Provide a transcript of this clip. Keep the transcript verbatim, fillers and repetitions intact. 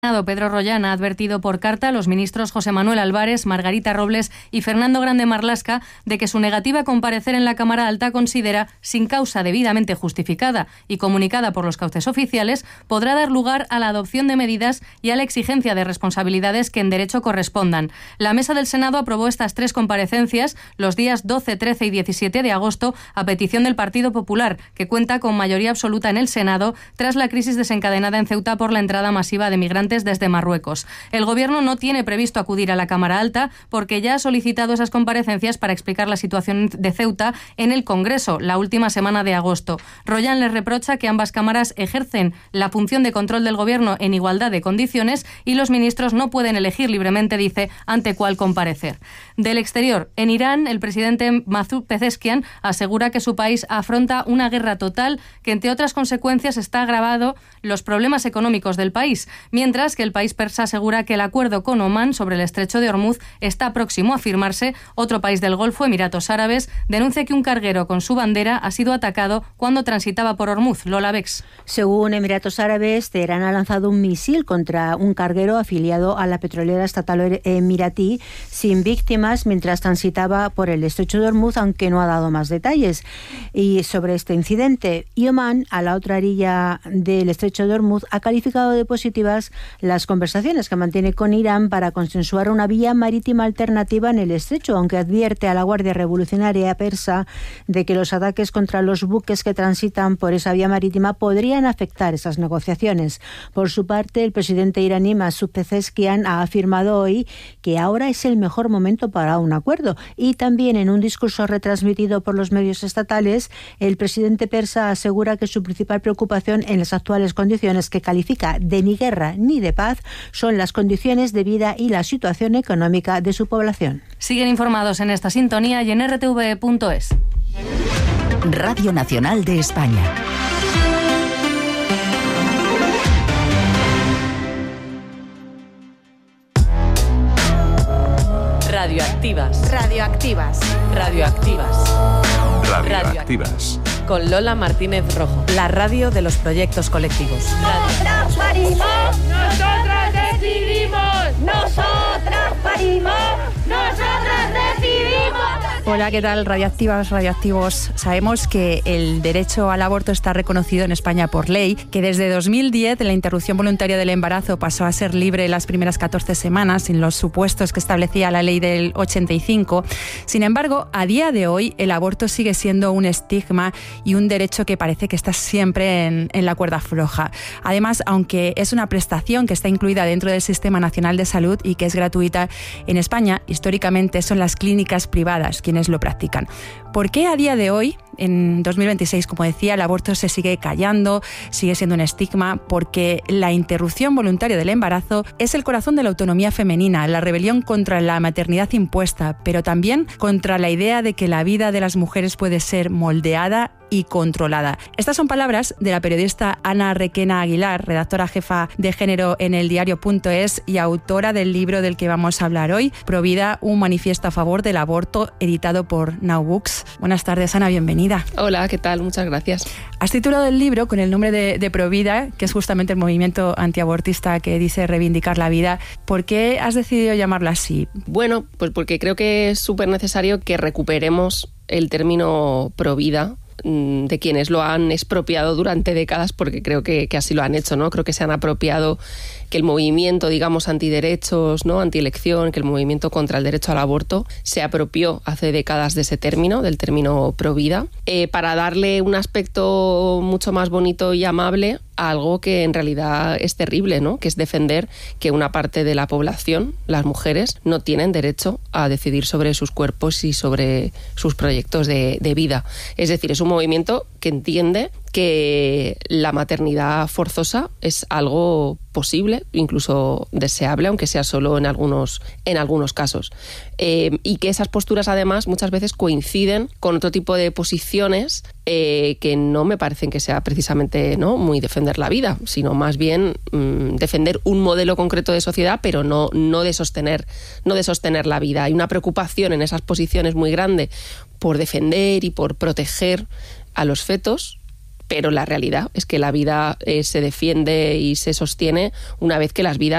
Pedro Rollán ha advertido por carta a los ministros José Manuel Álvarez, Margarita Robles y Fernando Grande Marlaska de que su negativa a comparecer en la Cámara Alta considera, sin causa debidamente justificada y comunicada por los cauces oficiales, podrá dar lugar a la adopción de medidas y a la exigencia de responsabilidades que en derecho correspondan. La Mesa del Senado aprobó estas tres comparecencias los días doce, trece y diecisiete de agosto a petición del Partido Popular, que cuenta con mayoría absoluta en el Senado tras la crisis desencadenada en Ceuta por la entrada masiva de migrantes desde Marruecos. El Gobierno no tiene previsto acudir a la Cámara Alta porque ya ha solicitado esas comparecencias para explicar la situación de Ceuta en el Congreso la última semana de agosto. Rollán les reprocha que ambas cámaras ejercen la función de control del Gobierno en igualdad de condiciones y los ministros no pueden elegir libremente, dice, ante cuál comparecer. Del exterior, en Irán, el presidente Masoud Pezeshkian asegura que su país afronta una guerra total que, entre otras consecuencias, está agravando los problemas económicos del país, mientras que el país persa asegura que el acuerdo con Omán sobre el estrecho de Hormuz está próximo a firmarse. Otro país del Golfo, Emiratos Árabes, denuncia que un carguero con su bandera ha sido atacado cuando transitaba por Hormuz. Lola Bex. Según Emiratos Árabes, Teherán ha lanzado un misil contra un carguero afiliado a la petrolera estatal emiratí sin víctimas mientras transitaba por el estrecho de Hormuz, aunque no ha dado más detalles. Y sobre este incidente, y Omán, a la otra orilla del estrecho de Hormuz, ha calificado de positivas las conversaciones que mantiene con Irán para consensuar una vía marítima alternativa en el estrecho, aunque advierte a la Guardia Revolucionaria persa de que los ataques contra los buques que transitan por esa vía marítima podrían afectar esas negociaciones. Por su parte, el presidente iraní Masoud Pezeshkian ha afirmado hoy que ahora es el mejor momento para un acuerdo, y también en un discurso retransmitido por los medios estatales, el presidente persa asegura que su principal preocupación en las actuales condiciones, que califica de ni guerra ni de paz, son las condiciones de vida y la situación económica de su población. Siguen informados en esta sintonía y en r t v punto es. Radio Nacional de España. Radioactivas. Radioactivas. Radioactivas. Radioactivas. Con Lola Martínez Rojo. La radio de los proyectos colectivos. Nosotras parimos, nosotras decidimos. Nosotras parimos, nosotras decidimos. Hola, ¿qué tal? Radioactivas, radioactivos. Sabemos que el derecho al aborto está reconocido en España por ley, que desde dos mil diez la interrupción voluntaria del embarazo pasó a ser libre las primeras catorce semanas, sin los supuestos que establecía la ley del ochenta y cinco. Sin embargo, a día de hoy el aborto sigue siendo un estigma y un derecho que parece que está siempre en, en la cuerda floja. Además, aunque es una prestación que está incluida dentro del Sistema Nacional de Salud y que es gratuita, en España históricamente son las clínicas privadas quienes lo practican. ¿Por qué a día de hoy, en dos mil veintiséis, como decía, el aborto se sigue callando, sigue siendo un estigma? Porque la interrupción voluntaria del embarazo es el corazón de la autonomía femenina, la rebelión contra la maternidad impuesta, pero también contra la idea de que la vida de las mujeres puede ser moldeada y controlada. Estas son palabras de la periodista Ana Requena Aguilar, redactora jefa de género en el diario punto es y autora del libro del que vamos a hablar hoy, Provida, un manifiesto a favor del aborto, editado por Now Books. Buenas tardes, Ana, bienvenida. Hola, ¿qué tal? Muchas gracias. Has titulado el libro con el nombre de, de Provida, que es justamente el movimiento antiabortista que dice reivindicar la vida. ¿Por qué has decidido llamarla así? Bueno, pues porque creo que es súper necesario que recuperemos el término provida de quienes lo han expropiado durante décadas, porque creo que, que así lo han hecho, ¿no? Creo que se han apropiado, que el movimiento, digamos, antiderechos, ¿no? Antielección, que el movimiento contra el derecho al aborto se apropió hace décadas de ese término, del término provida, eh, para darle un aspecto mucho más bonito y amable a algo que en realidad es terrible, ¿no? Que es defender que una parte de la población, las mujeres, no tienen derecho a decidir sobre sus cuerpos y sobre sus proyectos de, de vida. Es decir, es un movimiento que entiende que la maternidad forzosa es algo posible, incluso deseable, aunque sea solo en algunos, en algunos casos. Eh, y que esas posturas, además, muchas veces coinciden con otro tipo de posiciones eh, que no me parecen que sea precisamente, ¿no?, muy defender la vida, sino más bien mmm, defender un modelo concreto de sociedad, pero no, no, de sostener, no de sostener la vida. Hay una preocupación en esas posiciones muy grande por defender y por proteger a los fetos, pero la realidad es que la vida eh, se defiende y se sostiene una vez que las vidas